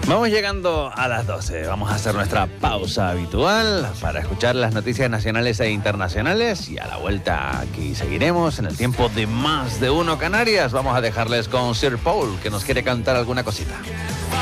Vamos llegando a las 12. Vamos a hacer nuestra pausa habitual para escuchar las noticias nacionales e internacionales. Y a la vuelta aquí seguiremos en el tiempo de Más de Uno Canarias. Vamos a dejarles con Sir Paul, que nos quiere cantar alguna cosita.